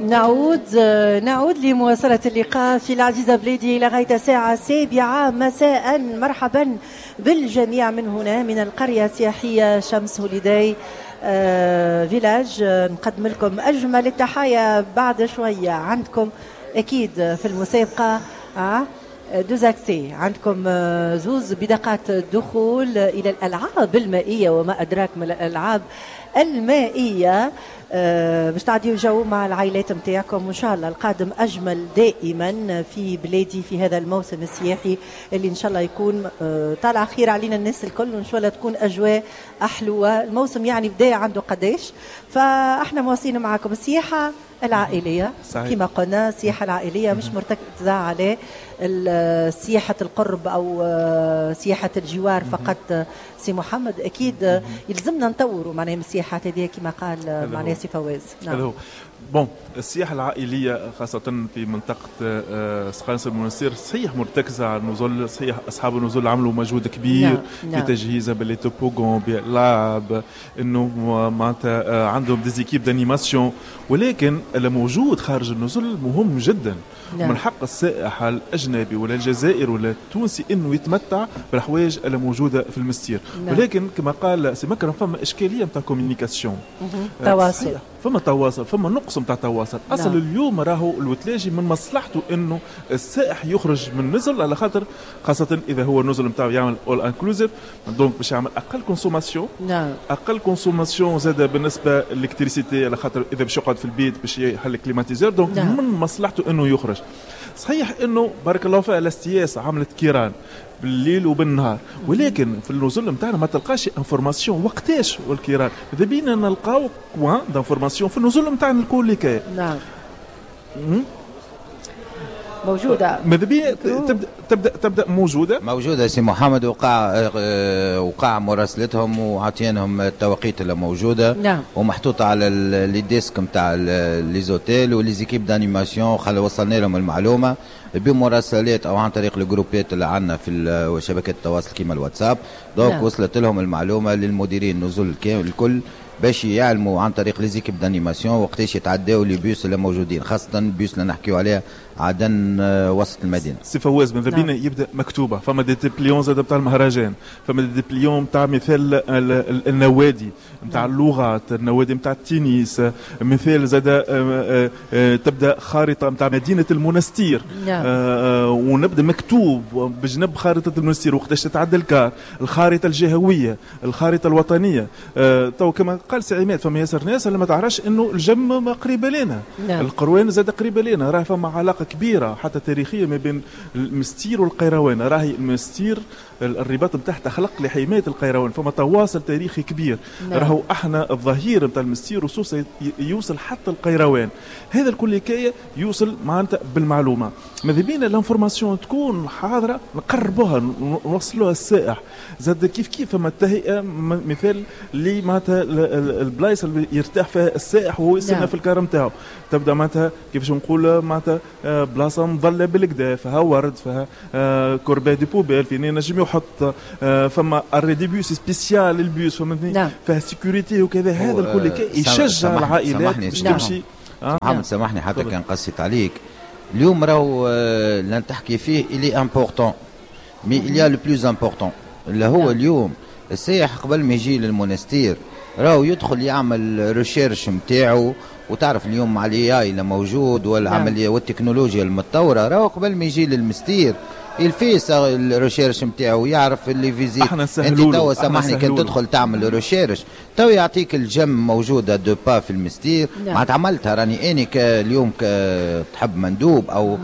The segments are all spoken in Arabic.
نعود لمواصلة اللقاء في العزيزة بليدي لغاية الساعة 7 مساء. مرحبا بالجميع من هنا من القرية السياحية شمس هوليداي فيلاج. نقدم لكم أجمل التحايا. بعد شوية عندكم أكيد في المسابقة دوزاكسي، عندكم زوز بطاقات الدخول إلى الألعاب المائية وما أدراك ما الألعاب المائية. باش تعديوا جو مع العائلات متاعكم، وإن شاء الله القادم أجمل دائما في بلادي في هذا الموسم السياحي اللي إن شاء الله يكون طالع خير علينا الناس الكل، وإن شاء الله تكون أجواء أحلوة. الموسم يعني بداية عنده قداش، فإحنا مواصلين معكم السياحة العائلية كما قلنا. السياحة العائلية مش مرتكزة على سياحة القرب أو سياحة الجوار فقط. سي محمد أكيد يلزمنا نطوروا معناها السياحات هذه كما قال معناها سي فواز. نعم. بون السياحة العائلية خاصة في منطقة سقانس المنستير صحيح مرتكزة على النزول، صحيح أصحاب النزول عملوا مجهود كبير في تجهيزها بالتوبوغون باللعب، إنه معناتها عندهم ديزيكيب دانيماسيون، ولكن الموجود خارج النزول مهم جدا. من حق السائح الأجنبي ولا الجزائر ولا التونسي إنه يتمتع بالحوايج الموجودة في المستير. ولكن كما قال سي مكرم فما إشكالية متاع كوميونيكاسيون، تواصل، فما تواصل، فما نقص متاع تواصل. أصل اليوم راهو الوتلاجي من مصلحته إنه السائح يخرج من نزل، على خاطر خاصة إذا هو النزل متاعه يعمل أول انكلوزيف، دونك باش يعمل أقل كونسوماسيون. أقل كونسوماسيون زاد بالنسبة للإلكتريسيتي، على خاطر إذا باش يقعد في البيت باش يحل كليماتيزير، دونك من مصلحته إنه يخرج. صحيح إنه بارك الله فيها الاستياس عملت كيران بالليل وبالنهار، ولكن في النزول نتاعنا ما تلقاش انفورماسيون وقتاش والكيران. اذا بينا نلقاو بوان دانفورماسيون في النزول نتاعنا الكل كاين. نعم موجودة. ماذا بيا تبدا موجودة سي محمد. وقع مراسلتهم وعطينهم التوقيت اللي موجودة. نعم. ومحطوطة على لي ديسك نتاع لي زوتيل ولي زيكيب دانيماسيون. وصلنا لهم المعلومة بمراسلات او عن طريق الجروبات اللي عندنا في شبكة التواصل كيما الواتساب. دونك نعم. وصلت لهم المعلومة للمديرين النزول الكل باش يعلموا عن طريق لي زيكيب دانيماسيون وقتاش يتعداو لي بيوس اللي موجودين، خاصة البيوس اللي نحكيو عليها عدن وسط المدينة. سي فواز ماذا بينا يبدا مكتوبة. فما دي بليون زاد بتاع المهرجان، فما دي بليون بتاع مثال النوادي بتاع اللغات، النوادي بتاع التنس، مثال زاد تبدا خارطة بتاع مدينة المنستير. ونبدا مكتوب بجنب خارطة المنستير وقتاش تتعدى الكار، الخارطة الجهوية، الخارطة الوطنية. تو كما قال سي عماد فما ياسر ناس اللي ما تعرفش انه الجم قريبة لنا. القروان زاد قريبة لنا، راه فما علاقة كبيرة حتى تاريخية ما بين المستير والقيروان. راهي المستير الرباط نتاعها تخلق لحماية القيروان، فما تواصل تاريخي كبير. راهو احنا الظهير نتاع المستير وصوصا يوصل حتى القيروان. هذا الكل كي يوصل معناتها بالمعلومة. ماذا بينا الانفورماسيون تكون حاضرة نقربوها نوصلوها السائح. زاد كيف فما التهيئة مثال اللي معناتها البلايص اللي يرتاح فيها السائح وهو يستنى في الكار نتاعو. تبدا معناتها كيفاش نقول معناتها بلاصة مظلة بالكدا، فيها ورد، فيها كوربي دي بوبيل، فين ينجم يحط، فما اريدي بيوس سبيسيال للبيوس، فهمتني، فيها سيكوريتي وكذا. هذا الكل يشجع العائلات باش تمشي. محمد سامحني حتى كان قصيت عليك. اليوم راهو اللي تحكي فيه إلي امبورطون مي إليا لو بلوز امبورطون اللي هو اليوم السائح قبل ما يجي للمونستير راهو يدخل يعمل ريشيرش نتاعو. وتعرف اليوم مع الاي اللي موجود والعمليه والتكنولوجيا المتطوره، راهو قبل ما يجي للمستير الفيس الريشيرش نتاعو يعرف اللي فيزيت. انت توا سامحني كنت تدخل تعمل ريشيرش تو يعطيك الجم موجوده دو با في المستير. ما عملتها راني اني اليوم تحب مندوب او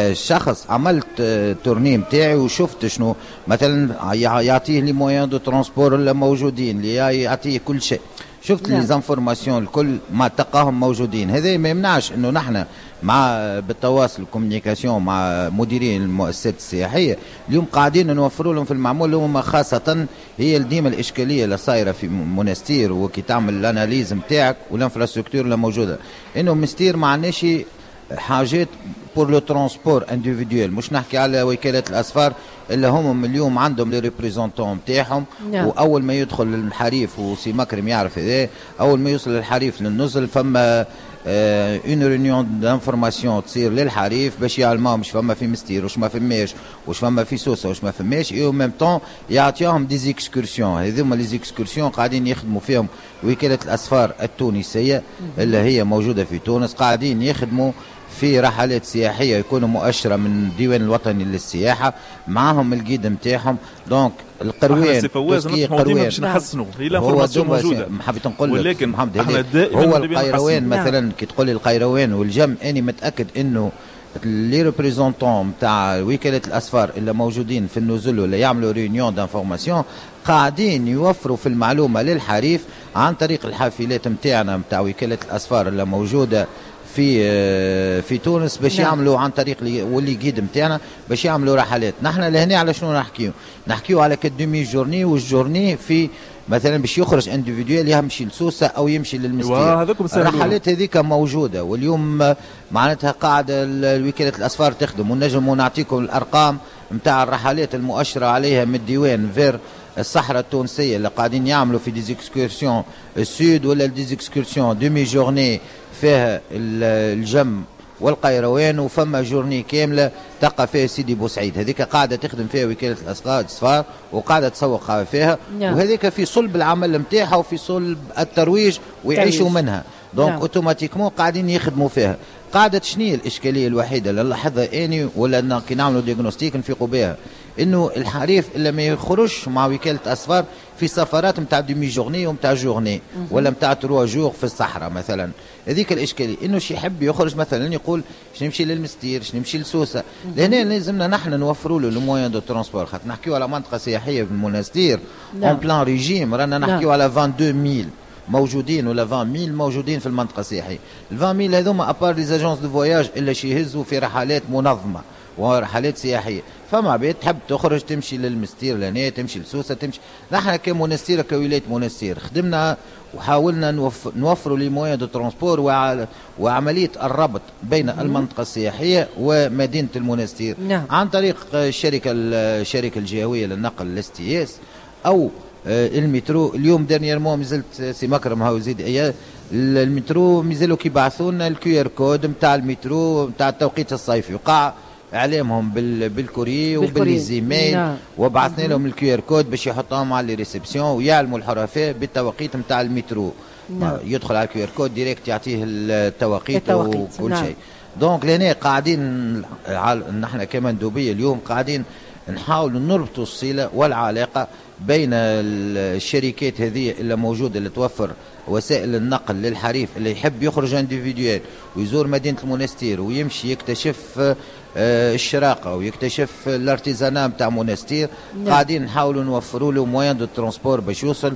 كشخص عملت تورني نتاعي وشفت شنو مثلا يعطيه لي مويان دو ترونسبور اللي موجودين، اللي يعطيه كل شيء. شفت لي زانفورماسيون الكل ما تلقاهم موجودين. هذا ما يمنعش انه نحن مع بالتواصل الكوميونيكاسيون مع مديرين المؤسسات السياحيه اليوم قاعدين نوفروا لهم في المعمول. هم خاصه هي ديما الاشكاليه اللي صايره في منستير وكي تعمل الاناليز نتاعك والانفراستركتور اللي موجوده، انه منستير ما عندناش حاجات بور لو ترونسبور انديفيديوال. مش نحكي على وكالات الاسفار اللي هم اليوم عندهم لي ريبريزونتون نتاعهم. واول ما يدخل الحريف وسي مكرم يعرف هذا، اول ما يوصل الحريف للنزل فما اون ريونيون دانفورماسيون تصير للحريف باش يعلموا مش فما في مستير وش ما فماش وش فما في سوسه وش ما فماش، اي ميم طون يعطيهم دي زيكسكورسيون. هذوما لي زيكسكورسيون قاعدين يخدموا فيهم وكاله الاسفار التونسيه اللي هي موجوده في تونس، قاعدين يخدموا في رحلات سياحيه يكونوا مؤشره من الديوان الوطني للسياحه، معاهم الجيد نتاعهم. دونك القروان قروان باش نحسنوا هي الانفورماسيون موجوده، حبيت نقول لك ولكن محمد هو القيروان مثلا كي تقول لي القيروان والجم، اني متاكد انه لي ريبريزونطون نتاع وكاله الاسفار اللي موجودين في النزل ولا يعملوا ريونيون دانفورماسيون قاعدين يوفروا في المعلومه للحريف عن طريق الحافلات نتاعنا نتاع وكاله الاسفار اللي موجوده في تونس باش يعملوا عن طريق واللي جيد نتاعنا باش يعملوا رحلات. نحن لهنا على شنو نحكيو على كدومي جورني والجورني في مثلا باش يخرج انديفيدوال يمشي لسوسه او يمشي للمستير. الرحلات هذيك موجوده واليوم معناتها قاعده وكاله الاسفار تخدم، ونجم نعطيكم الارقام نتاع الرحلات المؤشره عليها من الديوان فير الصحراء التونسيه اللي قاعدين يعملوا في ديزيكسكورسيون السود ولا ديزيكسكورسيون دومي جورني فيها الجم والقيروان، وفما جورني كامله تلقى فيها سيدي بوسعيد. هذيك قاعده تخدم فيها وكاله الاسفار وقاعده تسوق فيها، وهذيك في صلب العمل نتاعها وفي صلب الترويج ويعيشوا منها. دونك اوتوماتيكمون قاعدين يخدموا فيها. قاعده شنو الاشكاليه الوحيده اللي نلاحظها اني ولا كي نعملوا ديagnostic نفيقوا بها، انه الحريف اللي ما يخرجش مع وكاله اسفار في سفرات نتاع دومي جورني ونتاع جورني ولا نتاع 3 جور في الصحراء مثلا. هذيك الاشكاليه انه شي يحب يخرج مثلا يقول باش نمشي للمستير باش نمشي لسوسه، لهنا لازمنا نحن نوفروا له الموان دو ترونسبور. خاطر نحكيو على منطقه سياحيه في المنستير اون بلان ريجيم، رانا نحكيو على 22000 موجودين ولا 20000 موجودين في المنطقه السياحيه. ال 20000 هذوما ابار لي زاجونس دو فواياج اللي يهزوا في رحلات منظمه ورحلات سياحيه. فما عباد تحب تخرج تمشي للمستير لهنا تمشي لسوسه تمشي. نحن كمنستير كولايه منستير خدمنا وحاولنا نوفروا لي موان دو ترونسبور وعمليه الربط بين المنطقه السياحيه ومدينه المنستير عن طريق الشركه الجهويه للنقل الاستياس او المترو. اليوم دانييرمون مازلت سي مكرم هاو زيد اياه المترو مازالوا كيبعثوا لنا الكيو ار كود نتاع المترو نتاع التوقيت الصيفي، وقع اعلامهم بالكوري وبالزيميل وبعثنا لهم الكيو ار كود باش يحطوهم على لي ريسبسيون ويعلموا الحرفاء بالتوقيت نتاع المترو. يدخل على الكيو ار كود ديريكت يعطيه التوقيت وكل شيء. دونك لهنا قاعدين نحن كمندوبيه اليوم قاعدين نحاولوا نربطوا الصله والعلاقه بين الشركات هذه اللي موجوده اللي توفر وسائل النقل للحريف اللي يحب يخرج انديفيدوال ويزور مدينه المنستير ويمشي يكتشف الشراقه ويكتشف الارتيزانا نتاع منستير. قاعدين نحاولوا نوفروا له موان دو ترونسبور باش يوصل.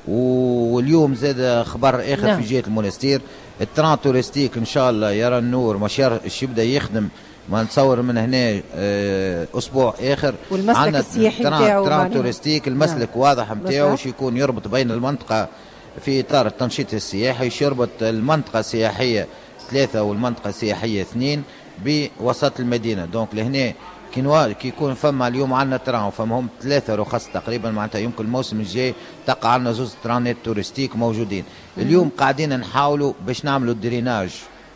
واليوم زاد خبر اخر في جهه المنستير التران تورستيك ان شاء الله يرى النور مش يبدا يخدم. ما نتصور من هنا اسبوع اخر والمسلك السياحي نتاعو تران تورستيك المسلك واضح نتاعو باش يكون يربط بين المنطقه في اطار التنشيط السياحي، يربط المنطقه السياحيه 3 والمنطقه السياحيه 2 بوسط المدينه. دونك لهنا كي يكون فما اليوم عندنا تران وفما هم 3 رخص تقريبا معناتها يمكن الموسم الجاي تقع عندنا 2 ترانات تورستيك موجودين. اليوم قاعدين نحاولوا باش نعملوا دريناج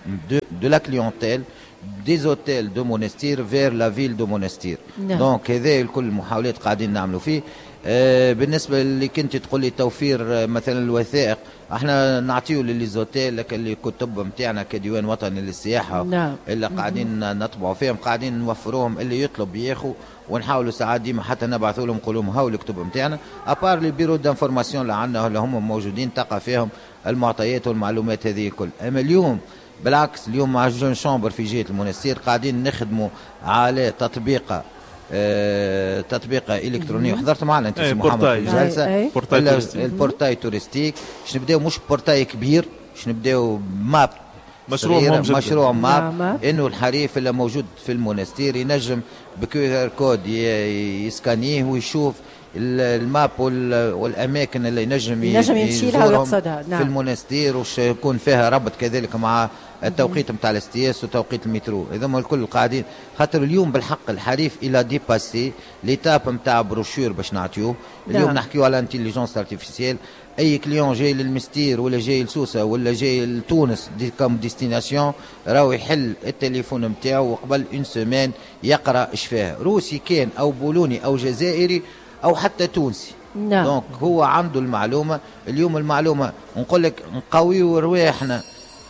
دو لا كليونتيل des hôtels de Monastir vers la ville de Monastir. دونك هذا الكل المحاولات قاعدين نعملوا فيه. بالنسبه اللي كنت تقول لي توفير مثلا الوثائق، احنا نعطيو للزوتيل لك اللي كتب نتاعنا كديوان وطني للسياحه اللي قاعدين نطبعوا فيهم قاعدين نوفروهم، اللي يطلب ياخذ ونحاولوا ساعات ديما حتى نبعثوا لهم نقول لهم هاو الكتب نتاعنا ابار لي بيرو دانفورماسيون اللي عندنا اللي هم موجودين تلقى فيهم المعطيات والمعلومات هذه الكل. اما اليوم بالعكس اليوم مع جون شامبر في جهه المنستير قاعدين نخدموا على تطبيقه الكترونيه. حضرت معنا انت محمد في الجلسه البورتاي تورستيك. باش نبداو مش بورتاي كبير، باش نبداو ماب مشروع ماب انه الحريف اللي موجود في المنستير ينجم بكيو ار كود يسكانيه ويشوف الماب والاماكن اللي ينجم يمشي لها ويقصدها. في المونستير وش يكون فيها ربط كذلك مع التوقيت نتاع الاستياس وتوقيت المترو. هذوما الكل قاعدين خاطر اليوم بالحق الحريف الى ديباسي ليتاب نتاع بروشور باش نعطيوه. اليوم نحكيو على انتيليجنس ارتيفيسيال. اي كليون جاي للمستير ولا جاي لسوسه ولا جاي لتونس كم ديستيناسيون راهو يحل التليفون نتاعو وقبل اون سيمين يقرا اش فيها، روسي كان او بولوني او جزائري او حتى تونسي. دونك هو عنده المعلومه. اليوم المعلومه نقول لك نقويو رواحنا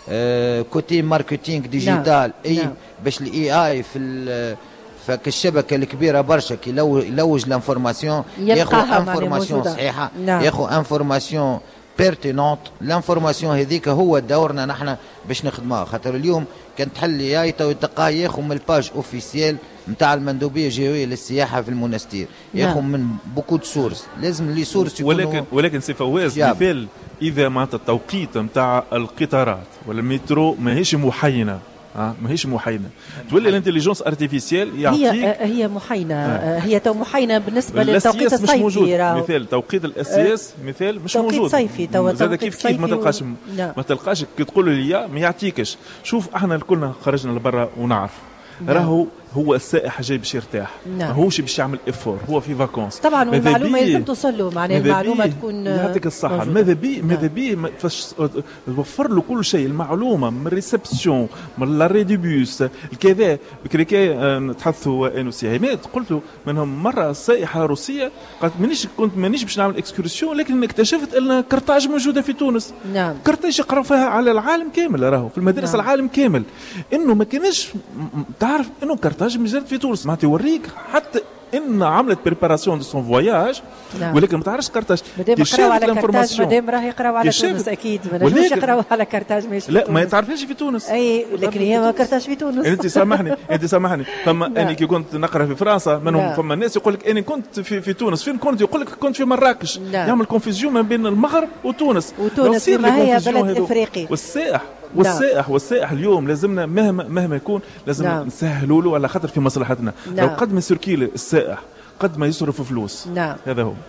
كوتي ماركتينغ ديجيتال اي باش الاي اي في فالشبكه الكبيره برشا كي يلوج لانفورماسيون ياخذ انفورماسيون صحيحه، ياخذ انفورماسيون بيرتينونت. لانفورماسيون هذيك هو دورنا نحن باش نخدمها. خاطر اليوم كان تحل اي تو تلقاه ياخذ من الباج اوفيسيال نتاع المندوبيه الجهويه للسياحه في المونستير، ياخذ من بوكو سورس. لازم لي سورس يكونوا ولكن سي فواز مثال اذا معناتها التوقيت نتاع القطارات ولا المترو ماهيش محينه ماهيش محينه تولي الانتليجنس ارتيفيسيال يعطيك هي محينه. هي تو محينه بالنسبه للتوقيت الصيفي. مش موجود. مثال توقيت الاسياس مثال مش موجود. توقيت صيفي تو زاد كيف ما تلقاش كي تقول لي ما يعطيكش. شوف احنا كلنا خرجنا لبرا ونعرف راهو هو السائح جاي باش يرتاح، ماهوش باش يعمل افور، هو في فاكونس. طبعا والمعلومه لازم توصل له، معناها المعلومه تكون يعطيك الصحه. ماذا بي توفر له كل شيء، المعلومه من الريسبسيون من لاري دي بيوس الكذا. بكريكي نتحدثوا انا وسي قلت له منهم مره سائحه روسيه قالت مانيش باش نعمل اكسكورسيون، لكن اكتشفت ان كرتاج موجوده في تونس. كرتاج يقراو فيها على العالم كامل، راهو في المدارس العالم كامل. انه ما كانش تعرف انه كرتاج مجرد في تونس، معناتها يوريك حتى ان عملت بريباراسيون دو سون فواياج. ولكن ما تعرفش كرتاج كي شافت على كرتاج مادام راه يقراو على تونس اكيد ما نجموش يقراو على كرتاج ماشي لا ما تعرفهاش في تونس. اي لكن هي ما كرتاج في تونس. انت سامحني فما انا كي كنت نقرا في فرنسا منهم فما الناس يقول لك انا كنت في تونس. فين كنت؟ يقول لك كنت في مراكش. يعمل كونفيزيون ما بين المغرب وتونس ما هي بلد افريقي. والسائح اليوم لازمنا مهما يكون لازم نسهلوا له على خاطر في مصلحتنا. لو قد ما سيركيل السائح قد ما يصرف فلوس. هذا هو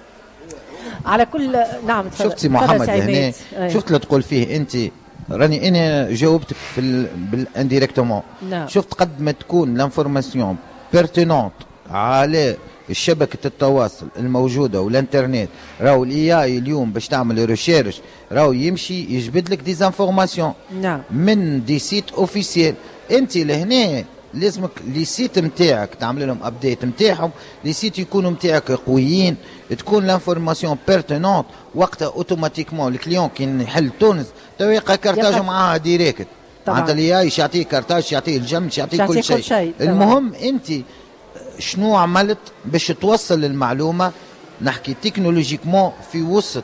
على كل. شفتي محمد هنا شفت اللي تقول فيه انت راني انا جاوبتك في بالانديريكتومون. شفت قد ما تكون لانفورماسيون بيرتينونت على الشبكة التواصل الموجودة والانترنت. راهو الاي اي اليوم باش تعمل ريشيرش راهو يمشي يجبد لك ديزانفورماسيون من دي سيت اوفيسيال. انت لهنا لازمك لي سيت نتاعك تعمل لهم ابديت نتاعهم، لي سيت يكونوا نتاعك قويين، تكون لانفورماسيون بيرتينونت. وقتها اوتوماتيكمون الكليون كي يحل تونس تو يلقى كارتاج معاها ديريكت. معناتها الاي يعطيه كارتاج، يعطيه الجم، يعطيه كل شيء. المهم انت شنو عملت باش توصل المعلومه. نحكي تكنولوجيكمون في وسط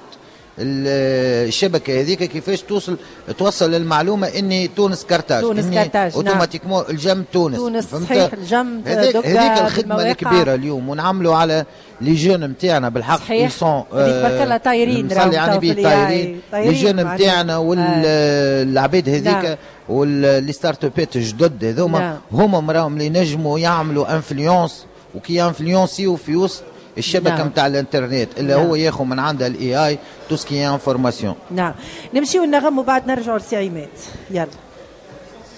الشبكه هذيك كيفاش توصل المعلومه اني تونس كرتاج اوتوماتيكمون الجم تونس صحيح الجم. هذيك الخدمه الكبيره اليوم ونعملوا على لي جون نتاعنا بالحق يسون طايرين طايرين لي جون نتاعنا والعباد هذيك واللي ستارت ابات جدد هذوما هما راهم اللي نجموا يعملوا انفلونس وكي انفلونسيو في وسط الشبكه نتاع الانترنت اللي هو ياخذ من عندها الاي اي تو سكي انفورماسيون. نمشيو نغموا بعد نرجعوا لسي عماد. يلا.